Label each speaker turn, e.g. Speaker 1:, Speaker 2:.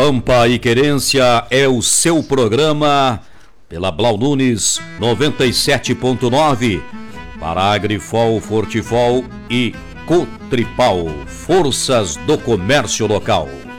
Speaker 1: Pampa e Querência é o seu programa pela Blau Nunes 97.9 para Agrifol, Fortifol e Cotripal, forças do comércio local.